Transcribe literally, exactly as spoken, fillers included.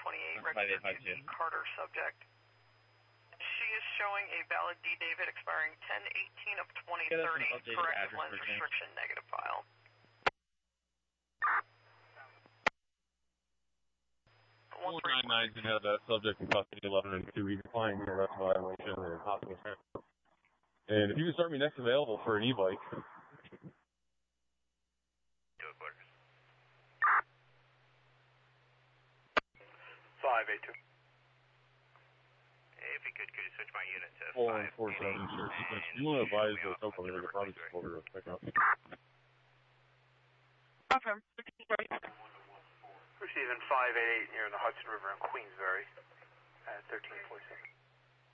twenty-eight, registered to the Carter subject. She is showing a valid D. David expiring ten eighteen of twenty thirty, corrective lens restriction, negative file. four nine nine can have that subject in custody eleven and two. He's applying the arrest violation and hospital transfer. And if you can start me next available for an e-bike. five eight two. If you could, could you switch my unit to four five four seven, sure. You want to advise the Toko, they're probably just over a pickup. Awesome. Receiving five eight eight here in the Hudson River in Queensbury at thirteen forty-seven.